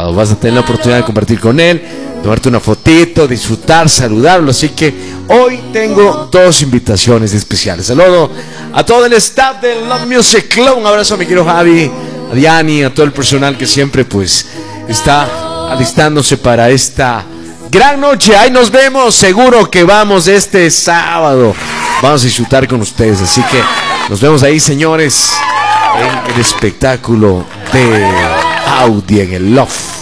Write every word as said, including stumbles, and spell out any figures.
sábado. Vas a tener la oportunidad de compartir con él, tomarte una fotito, disfrutar, saludarlo. Así que hoy tengo dos invitaciones especiales. Saludo a todo el staff del Love Music Club. Un abrazo a mi querido Javi, a Diani, a todo el personal que siempre pues está alistándose para esta gran noche. Ahí nos vemos, seguro que vamos este sábado. Vamos a disfrutar con ustedes, así que nos vemos ahí, señores, en el espectáculo de Audi en el Love.